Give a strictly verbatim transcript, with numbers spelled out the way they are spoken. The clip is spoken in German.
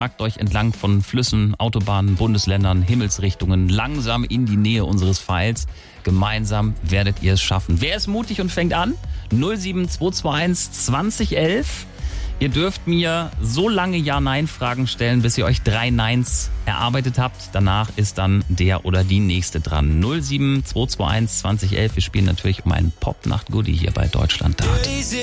Tragt euch entlang von Flüssen, Autobahnen, Bundesländern, Himmelsrichtungen langsam in die Nähe unseres Pfeils. Gemeinsam werdet ihr es schaffen. Wer ist mutig und fängt an? null sieben zwei zwei eins zwanzig elf. Ihr dürft mir so lange Ja-Nein-Fragen stellen, bis ihr euch drei Neins erarbeitet habt. Danach ist dann der oder die Nächste dran. null sieben zwei zwei eins zwanzig elf. Wir spielen natürlich um einen Pop-Nacht-Goodie hier bei Deutschland Dart.